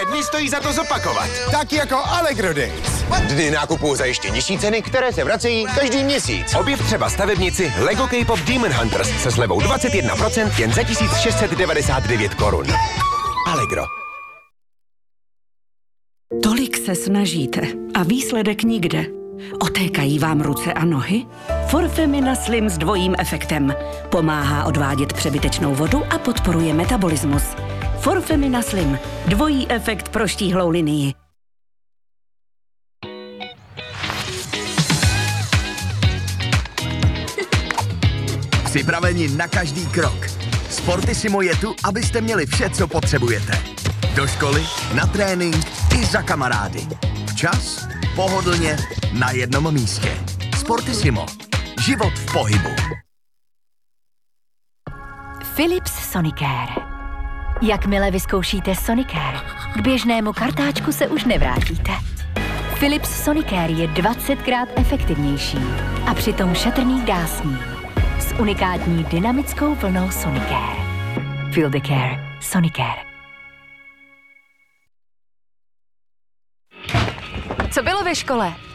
Které dny stojí za to zopakovat? Tak jako Allegro Days. Dny nákupů za ještě nižší ceny, které se vracejí každý měsíc. Objev třeba stavebnici Lego K-pop Demon Hunters se slevou 21% jen za 1699 korun. Allegro. Tolik se snažíte a výsledek nikde. Otékají vám ruce a nohy? Forfemina Slim s dvojím efektem. Pomáhá odvádět přebytečnou vodu a podporuje metabolismus. Forfemina Slim. Dvojí efekt pro štíhlou linii. Připraveni na každý krok. Sportissimo je tu, abyste měli vše, co potřebujete. Do školy, na trénink i za kamarády. Včas, pohodlně, na jednom místě. Sportissimo. Život v pohybu. Philips Sonicare. Jakmile vyzkoušíte Sonicare, k běžnému kartáčku se už nevrátíte. Philips Sonicare je 20krát efektivnější a přitom šetrný k dásním. S unikátní dynamickou vlnou Sonicare. Feel the care. Sonicare. Co bylo ve škole?